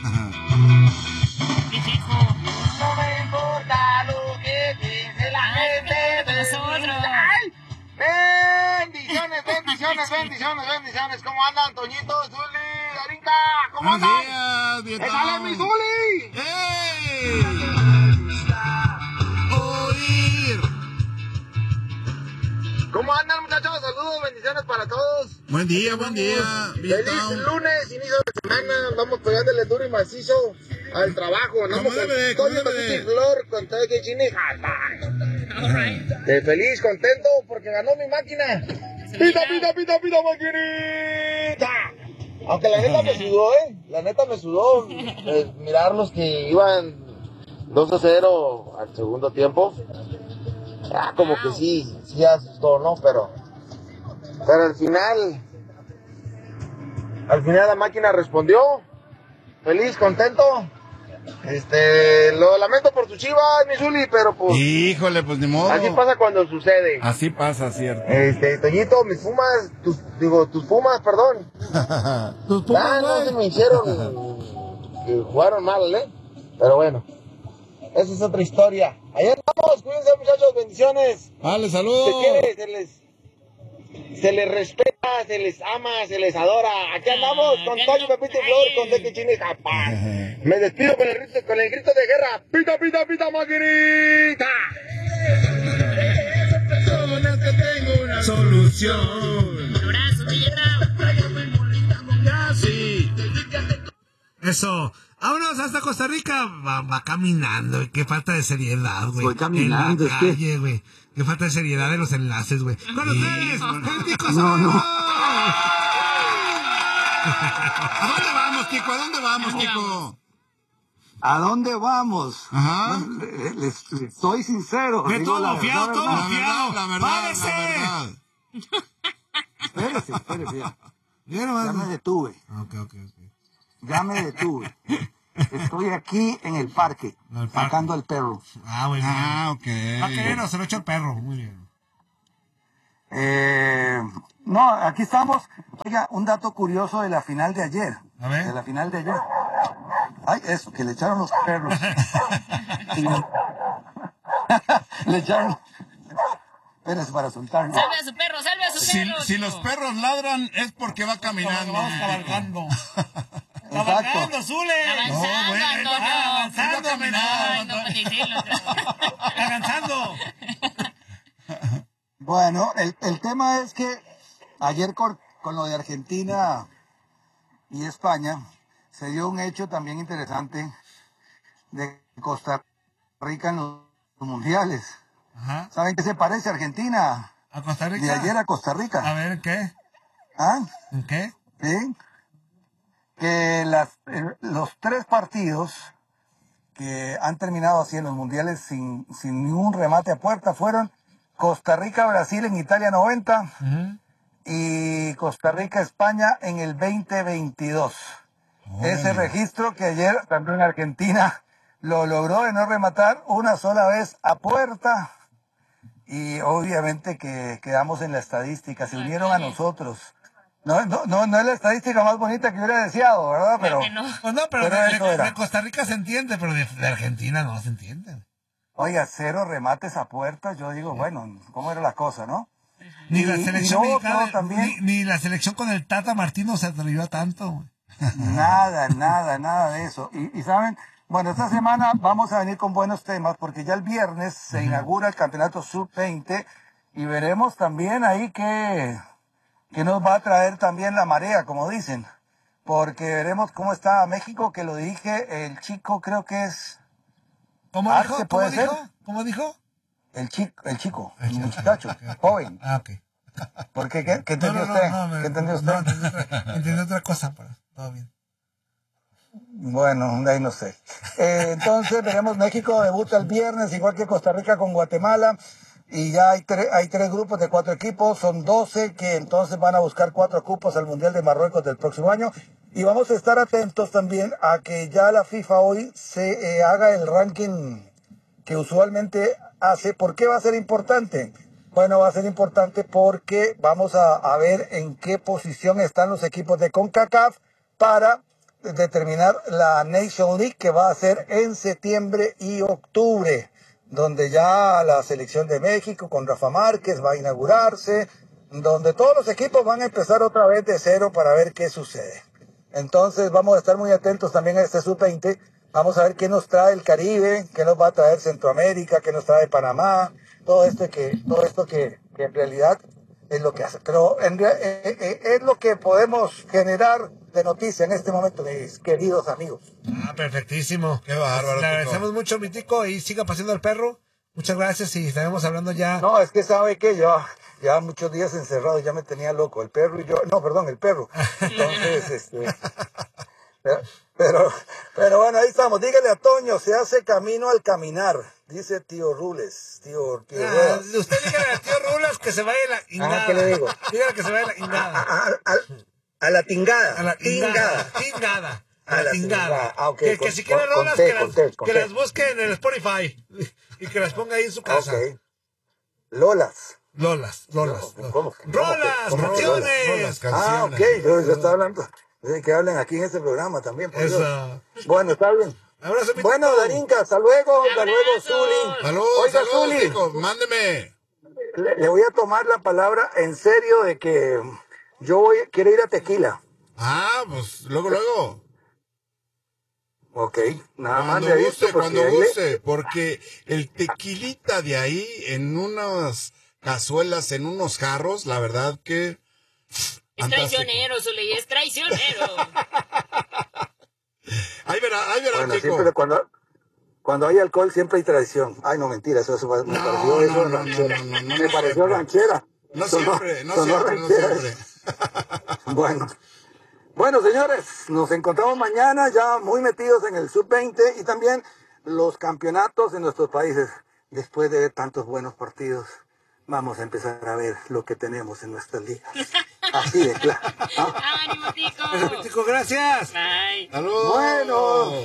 No me importa lo que piense la gente de nosotros. ¡Ay! Bendiciones. ¿Cómo andan, Toñito, Zuli, Darinka? ¿Cómo andan? Buenos días, ¡Échale mi Zuli! ¡Hey! Oír. ¿Cómo andan, muchachos? Saludos, bendiciones para todos. Buen día. Feliz lunes, inicio de semana. Vamos pegándole duro y macizo al trabajo. Andamos con Toño, Pepito y Flor, con todo que chine. Feliz, contento, porque ganó mi máquina. ¡Pita, maquinita! Aunque la neta me sudó, La neta me sudó mirar los que iban 2-0 al segundo tiempo. Como que sí asustó, ¿no? Pero al final la máquina respondió. Feliz, contento. Lo lamento por tu Chivas, mi Zuli, pero pues... Híjole, pues ni modo. Así pasa cuando sucede. Así pasa, cierto. Toñito, mis Pumas, tus Pumas, perdón. Tus Pumas, no se me hicieron que jugaron mal, Pero bueno, esa es otra historia. Allá estamos, cuídense, muchachos, bendiciones. Vale, saludos. Se quiere, se les respeta, se les ama, se les adora. Aquí andamos con Toño, Pepito y Flor, con Teque Chino y Japán. Me despido con el grito de guerra. ¡Pita, maquinita! Personas que tengo una solución. Un abrazo, Sí. Eso. Vámonos hasta Costa Rica. Va caminando. Qué falta de seriedad, güey. Voy caminando, en la calle, güey. Qué falta de seriedad de los enlaces, güey. ¡Con ustedes! ¡Críticos! No. ¿A dónde vamos, Kiko? Kiko? ¿A dónde vamos? Ajá. Les soy sincero. De digo todo fiado, todo verdad. fiado. La verdad. Espérese, ya. Ya Ya me detuve. Ok. Ya me detuve. Estoy aquí en el parque, sacando al perro. Muy bien. Ok. Vaquero, se lo echó el perro. Muy bien. No, aquí estamos. Oiga, un dato curioso de la final de ayer. A ver. De la final de ayer. Ay, eso, que le echaron los perros. Le echaron... Espérate para soltarlo. Salve a su perro. Si los perros ladran es porque va caminando. Vamos cabalgando. Exacto. Zule. Avanzando, caminando. Avanzando. Bueno, el tema es que ayer con lo de Argentina y España se dio un hecho también interesante de Costa Rica en los mundiales. Ajá. ¿Saben qué se parece Argentina? ¿A Costa Rica? De ayer a Costa Rica. A ver, ¿qué? ¿Ah? ¿En qué? ¿Sí? Que los 3 partidos que han terminado así en los mundiales sin ningún remate a puerta fueron Costa Rica-Brasil en Italia 90 y Costa Rica-España en el 2022. Ese registro que ayer también Argentina lo logró de no rematar una sola vez a puerta y obviamente que quedamos en la estadística, se unieron a nosotros. No es la estadística más bonita que hubiera deseado, ¿verdad? Pero, pero eso era. de Costa Rica se entiende, pero de Argentina no se entiende. Oiga, 0 remates a puerta, yo digo, bueno, ¿cómo era la cosa, no? Ni la selección mexicana, también, ni la selección con el Tata Martino se atrevió a tanto. Nada de eso. Y saben, bueno, esta semana vamos a venir con buenos temas porque ya el viernes se inaugura el campeonato sub-20 y veremos también ahí que nos va a traer también la marea, como dicen. Porque veremos cómo está México, que lo dije, el chico creo que es... ¿Cómo dijo? ¿Cómo dijo? El chico, el muchacho, joven. Ok. ¿Por qué? ¿Qué entendió usted? ¿Qué entendió usted? Entendí otra cosa, pero todo bien. Bueno, de ahí no sé. Entonces veremos, México debuta el viernes, igual que Costa Rica con Guatemala. Y ya hay 3 grupos de 4 equipos, son 12 que entonces van a buscar 4 cupos al Mundial de Marruecos del próximo año. Y vamos a estar atentos también a que ya la FIFA hoy se haga el ranking que usualmente hace. ¿Por qué va a ser importante? Bueno, va a ser importante porque vamos a ver en qué posición están los equipos de CONCACAF para determinar la Nation League, que va a ser en septiembre y octubre, donde ya la selección de México con Rafa Márquez va a inaugurarse, donde todos los equipos van a empezar otra vez de cero para ver qué sucede. Entonces vamos a estar muy atentos también a este sub-20. Vamos a ver qué nos trae el Caribe, qué nos va a traer Centroamérica, qué nos trae Panamá, todo esto que en realidad es lo que hace. Pero es lo que podemos generar de noticia en este momento, mis queridos amigos. Ah, perfectísimo. Qué bárbaro. Le agradecemos mucho, mi Tico, y siga paseando al perro. Muchas gracias y estaremos hablando ya. No, es que sabe que ya muchos días encerrado, ya me tenía loco el perro y yo, no, perdón, el perro. Entonces, pero bueno, ahí estamos. Dígale a Toño, se hace camino al caminar, dice tío Rules, tío Ruedas. Usted dígale a tío Rulas que se vaya la ingada. ¿Qué le digo? Dígale que se vaya la ingada. A la tingada. A la tingada. A la tingada. Ah, okay. Que si quiere rolas, que las busque en el Spotify y que las ponga ahí en su casa. Okay. Lolas. ¿Cómo? Rolas, Rolas, canciones. canciones. Ok, yo estaba hablando de que hablen aquí en este programa también. Por Eso. Dios. Bueno, está bien. Abrazo, mi Bueno, Tico. Darinka, hasta luego, Zuli. Saludos, Oiga, saludos, Zuli, Tico, mándeme. le voy a tomar la palabra en serio de que quiero ir a Tequila. Ah, pues luego. Ok, nada más Cuando le aviso guste, porque cuando guste, porque el tequilita de ahí, en unas cazuelas, en unos jarros, la verdad que... Es traicionero, Zuley, es traicionero. Ahí verá, bueno, chico. siempre cuando hay alcohol siempre hay tradición. Ay, no, mentira, eso me pareció eso ranchera. Me pareció ranchera. No Sonó siempre. Bueno, señores, nos encontramos mañana ya muy metidos en el sub-20 y también los campeonatos en nuestros países. Después de ver tantos buenos partidos, vamos a empezar a ver lo que tenemos en nuestras ligas. Así de claro. ¡Ánimo, Tico! Tico, gracias. Bye. ¡Saludos! Bueno.